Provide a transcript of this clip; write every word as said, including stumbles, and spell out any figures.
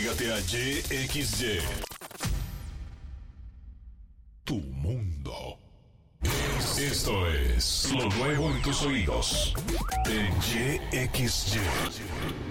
Entrégate a Y X Y. Tu mundo. Esto es lo nuevo en tus oídos. En Y X Y.